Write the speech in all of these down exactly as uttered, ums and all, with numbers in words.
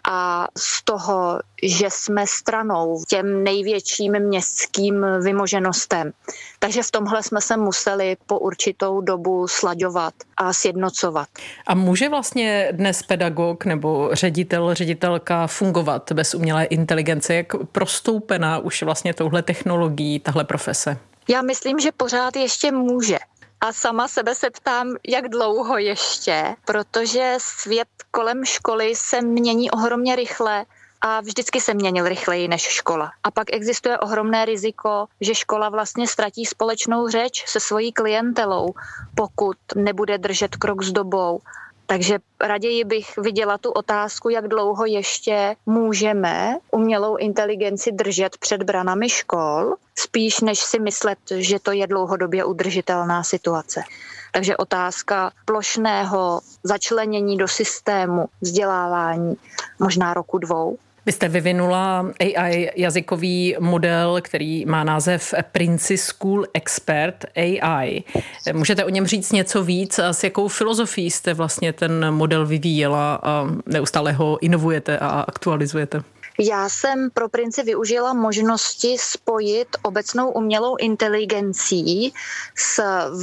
a z toho, že jsme stranou těm největším městským vymoženostem. Takže v tomhle jsme se museli po určitou dobu slaďovat a sjednocovat. A může vlastně dnes pedagog nebo ředitel, ředitelka fungovat bez umělé inteligence? Jak prostoupená už vlastně touhle technologií, tahle profese? Já myslím, že pořád ještě může. A sama sebe se ptám, jak dlouho ještě, protože svět kolem školy se mění ohromně rychle a vždycky se měnil rychleji než škola. A pak existuje ohromné riziko, že škola vlastně ztratí společnou řeč se svojí klientelou, pokud nebude držet krok s dobou. Takže raději bych viděla tu otázku, jak dlouho ještě můžeme umělou inteligenci držet před branami škol, spíš než si myslet, že to je dlouhodobě udržitelná situace. Takže otázka plošného začlenění do systému vzdělávání možná roku dvou. Vy jste vyvinula A I jazykový model, který má název Princi School Expert A I. Můžete o něm říct něco víc a s jakou filozofií jste vlastně ten model vyvíjela a neustále ho inovujete a aktualizujete? Já jsem pro Princi využila možnosti spojit obecnou umělou inteligencí s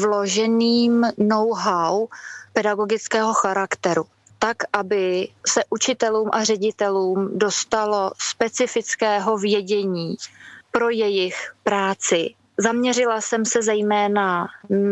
vloženým know-how pedagogického charakteru, tak, aby se učitelům a ředitelům dostalo specifického vědění pro jejich práci. Zaměřila jsem se zejména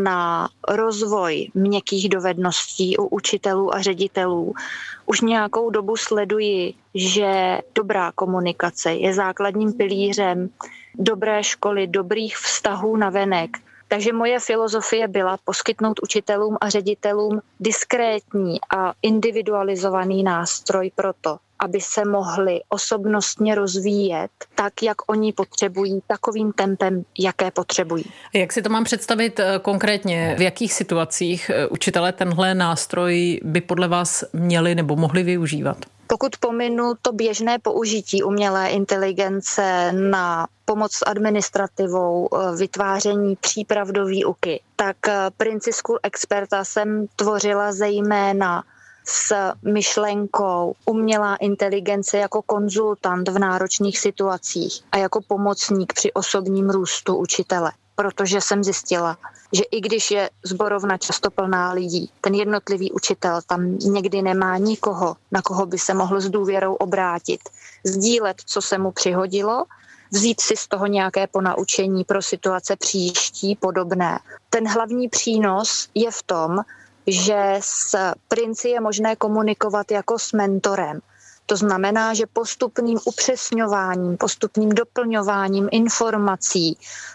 na rozvoj měkkých dovedností u učitelů a ředitelů. Už nějakou dobu sleduji, že dobrá komunikace je základním pilířem dobré školy, dobrých vztahů navenek. Takže moje filozofie byla poskytnout učitelům a ředitelům diskrétní a individualizovaný nástroj pro to, aby se mohli osobnostně rozvíjet tak, jak oni potřebují, takovým tempem, jaké potřebují. Jak si to mám představit konkrétně? V jakých situacích učitelé tenhle nástroj by podle vás měli nebo mohli využívat? Pokud pominu to běžné použití umělé inteligence na pomoc s administrativou, vytváření příprav do výuky, tak Princi School Experta jsem tvořila zejména s myšlenkou umělá inteligence jako konzultant v náročných situacích a jako pomocník při osobním růstu učitele. Protože jsem zjistila, že i když je sborovna často plná lidí, ten jednotlivý učitel tam někdy nemá nikoho, na koho by se mohl s důvěrou obrátit, sdílet, co se mu přihodilo, vzít si z toho nějaké ponaučení pro situace příští podobné. Ten hlavní přínos je v tom, že s Princi je možné komunikovat jako s mentorem. To znamená, že postupným upřesňováním, postupným doplňováním informací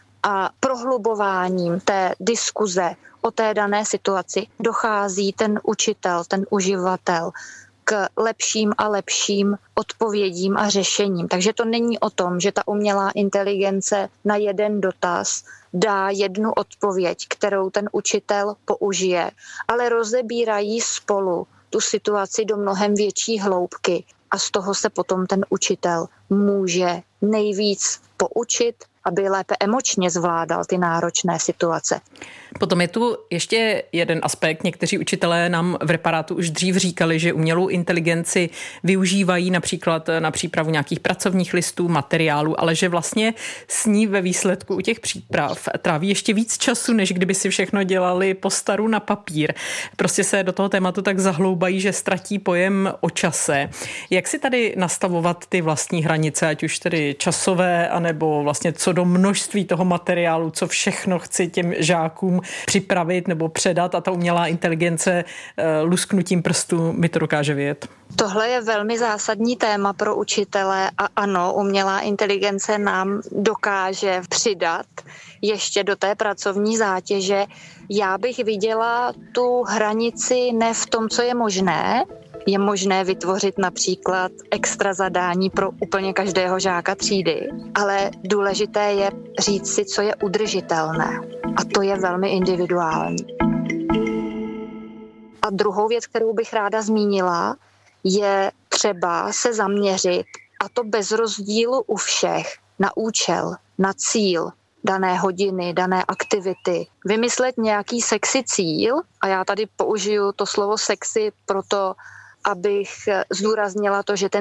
a prohlubováním té diskuze o té dané situaci dochází ten učitel, ten uživatel k lepším a lepším odpovědím a řešením. Takže to není o tom, že ta umělá inteligence na jeden dotaz dá jednu odpověď, kterou ten učitel použije, ale rozebírají spolu tu situaci do mnohem větší hloubky a z toho se potom ten učitel může nejvíc poučit, aby lépe emočně zvládal ty náročné situace. Potom je tu ještě jeden aspekt. Někteří učitelé nám v reparátu už dřív říkali, že umělou inteligenci využívají například na přípravu nějakých pracovních listů, materiálů, ale že vlastně s ní ve výsledku u těch příprav tráví ještě víc času, než kdyby si všechno dělali po staru na papír. Prostě se do toho tématu tak zahloubají, že ztratí pojem o čase. Jak si tady nastavovat ty vlastní hranice, ať už tedy časové, anebo vlastně co do množství toho materiálu, co všechno chci těm žákům připravit nebo předat a ta umělá inteligence lusknutím prstů mi to dokáže vyjet. Tohle je velmi zásadní téma pro učitele a ano, umělá inteligence nám dokáže přidat ještě do té pracovní zátěže. Já bych viděla tu hranici ne v tom, co je možné. Je možné vytvořit například extra zadání pro úplně každého žáka třídy, ale důležité je říct si, co je udržitelné. A to je velmi individuální. A druhou věc, kterou bych ráda zmínila, je třeba se zaměřit, a to bez rozdílu u všech, na účel, na cíl dané hodiny, dané aktivity. Vymyslet nějaký sexy cíl, a já tady použiju to slovo sexy proto, abych zdůraznila to, že ten